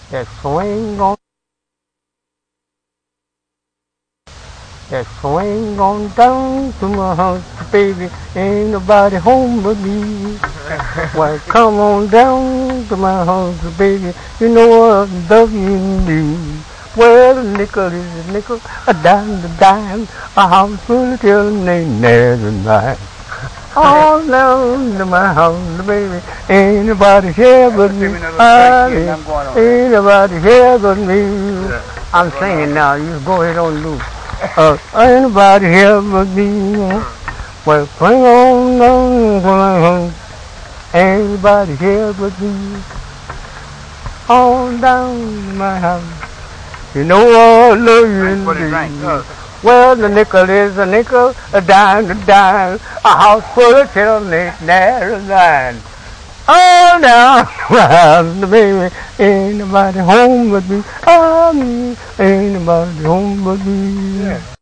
That swing on, that swing on down to my house, baby. Ain't nobody home but me. Well, come on down to my house, baby. You know I love you and you. Well, a nickel is a nickel, a dime, a house full of children ain't never mine. All down to my house, baby. Ain't nobody here but me. Ain't nobody here but me. I'm singing now. You go ahead on loop. Ain't nobody here but me. Well, bring on down to my house. Ain't nobody here but me. On down to my house. You know I love you indeed. Well, the nickel is a nickel, a dime, a house full of children ain't never mine. Oh, now, baby, ain't nobody home but me. Oh, ain't nobody home but me. Yeah.